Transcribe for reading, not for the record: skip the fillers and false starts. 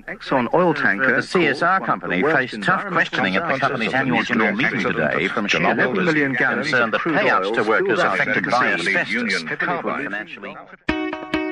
Exxon oil tanker, The CSR company faced tough questioning at the company's annual general meeting today from shareholders concerned that payouts to workers affected by asbestos.